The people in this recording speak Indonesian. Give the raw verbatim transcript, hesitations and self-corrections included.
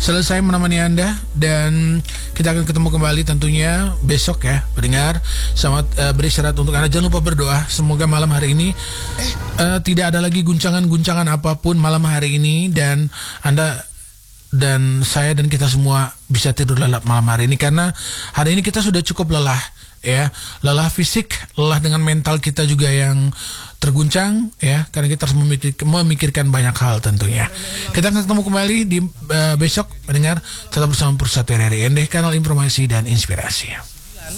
selesai menemani Anda, dan kita akan ketemu kembali tentunya besok ya, pendengar. Selamat uh, beristirahat untuk Anda. Jangan lupa berdoa. Semoga malam hari ini uh, tidak ada lagi guncangan-guncangan apapun malam hari ini, dan Anda dan saya dan kita semua bisa tidur lelap malam hari ini, karena hari ini kita sudah cukup lelah ya, lelah fisik, lelah dengan mental kita juga yang terguncang ya, karena kita harus memikir, memikirkan banyak hal tentunya. Kita akan ketemu kembali di uh, besok, mendengar tetap bersama Pusat R R I N D, kanal informasi dan inspirasi.